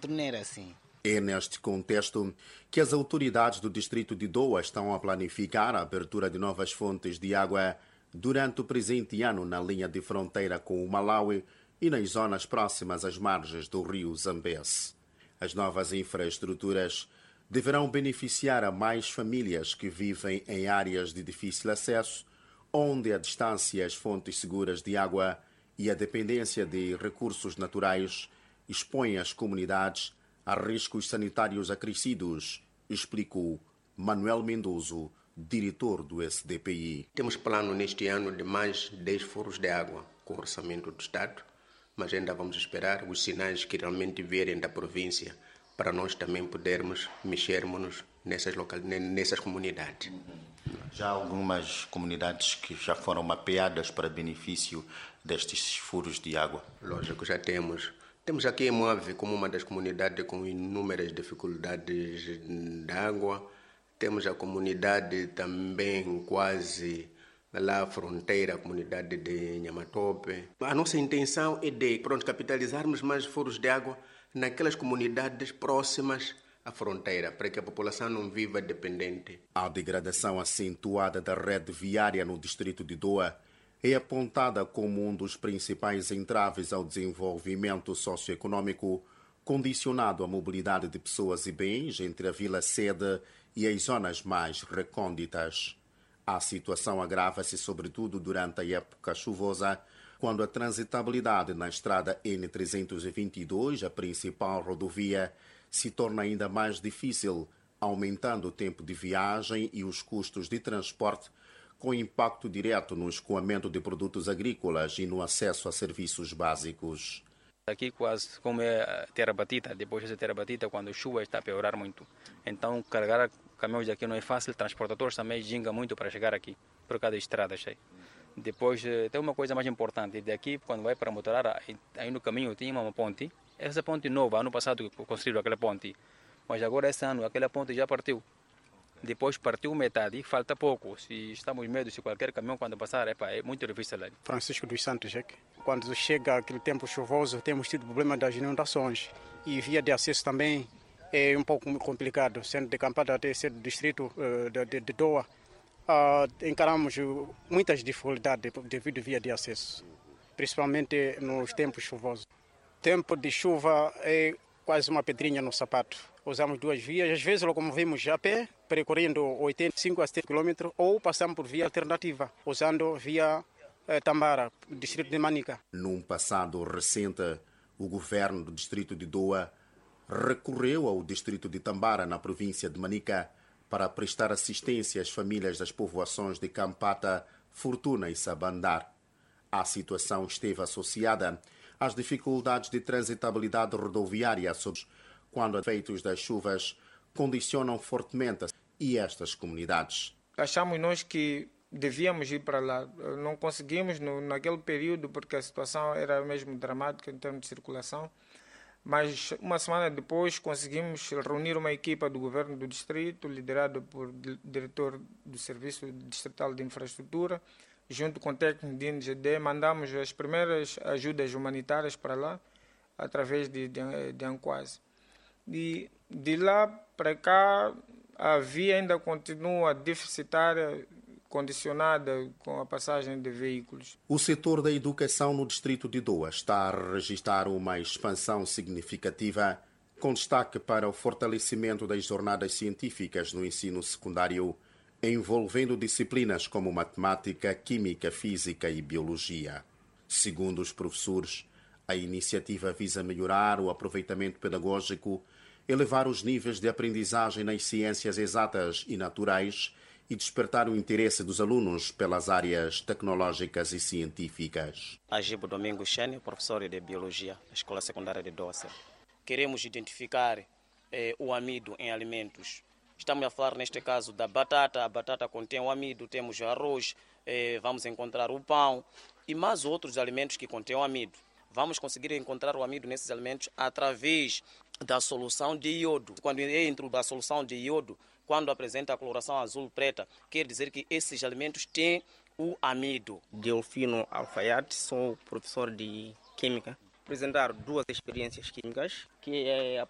torneira, assim. É neste contexto que as autoridades do distrito de Doa estão a planificar a abertura de novas fontes de água durante o presente ano na linha de fronteira com o Malawi e nas zonas próximas às margens do rio Zambeze. As novas infraestruturas deverão beneficiar a mais famílias que vivem em áreas de difícil acesso, onde a distância e as fontes seguras de água e a dependência de recursos naturais expõem as comunidades a riscos sanitários acrescidos, explicou Manuel Mendoso, diretor do SDPI. Temos plano neste ano de mais 10 furos de água com o orçamento do Estado, mas ainda vamos esperar os sinais que realmente vierem da província para nós também podermos mexermos nessas comunidades. Já há algumas comunidades que já foram mapeadas para benefício destes furos de água? Lógico, já temos. Temos aqui em Moave como uma das comunidades com inúmeras dificuldades de água. Temos a comunidade também quase lá à fronteira, a comunidade de Nhamatope. A nossa intenção é de capitalizarmos mais furos de água naquelas comunidades próximas à fronteira, para que a população não viva dependente. A degradação acentuada da rede viária no distrito de Doa é apontada como um dos principais entraves ao desenvolvimento socioeconômico, condicionado à mobilidade de pessoas e bens entre a vila-sede e as zonas mais recônditas. A situação agrava-se sobretudo durante a época chuvosa, quando a transitabilidade na estrada N322, a principal rodovia, se torna ainda mais difícil, aumentando o tempo de viagem e os custos de transporte, com impacto direto no escoamento de produtos agrícolas e no acesso a serviços básicos. Aqui quase como é terra batida, depois dessa terra batida, quando a chuva está a piorar muito. Então carregar caminhões aqui não é fácil, transportadores também gingam muito para chegar aqui, por causa da estrada cheia. Depois tem uma coisa mais importante, daqui quando vai para motorar, aí no caminho tinha uma ponte. Essa ponte nova, ano passado construíram aquela ponte, mas agora esse ano aquela ponte já partiu. Depois partiu metade, falta pouco. Se estamos medo, se qualquer caminhão quando passar, é muito difícil. Francisco dos Santos, quando chega aquele tempo chuvoso, temos tido problema das inundações. E via de acesso também é um pouco complicado, sendo de Campada até ser do distrito de Doa. Encaramos muitas dificuldades devido à via de acesso, principalmente nos tempos chuvosos. Tempo de chuva é quase uma pedrinha no sapato. Usamos duas vias, às vezes locomovemos a pé, percorrendo 85 a 70 km, ou passamos por via alternativa, usando via Tambara, distrito de Manica. Num passado recente, o governo do distrito de Doa recorreu ao distrito de Tambara, na província de Manica, para prestar assistência às famílias das povoações de Campata, Fortuna e Sabandar. A situação esteve associada às dificuldades de transitabilidade rodoviária quando os efeitos das chuvas condicionam fortemente e estas comunidades. Achamos nós que devíamos ir para lá. Não conseguimos naquele período porque a situação era mesmo dramática em termos de circulação. Mas uma semana depois conseguimos reunir uma equipa do governo do distrito, liderada por diretor do Serviço Distrital de Infraestrutura, junto com o técnico de NGD, mandamos as primeiras ajudas humanitárias para lá, através de Anquase. E de lá para cá, a via ainda continua deficitária, condicionada com a passagem de veículos. O setor da educação no distrito de Doa está a registrar uma expansão significativa, com destaque para o fortalecimento das jornadas científicas no ensino secundário, envolvendo disciplinas como matemática, química, física e biologia. Segundo os professores, a iniciativa visa melhorar o aproveitamento pedagógico, elevar os níveis de aprendizagem nas ciências exatas e naturais e despertar o interesse dos alunos pelas áreas tecnológicas e científicas. Agibo Domingo Xene, professor de Biologia na Escola Secundária de Doce. Queremos identificar o amido em alimentos. Estamos a falar, neste caso, da batata. A batata contém o amido, temos o arroz, vamos encontrar o pão e mais outros alimentos que contêm o amido. Vamos conseguir encontrar o amido nesses alimentos através da solução de iodo. Quando entra a solução de iodo, quando apresenta a coloração azul-preta, quer dizer que esses alimentos têm o amido. Delfino Alfaiate, sou professor de Química. Apresentar duas experiências químicas, que é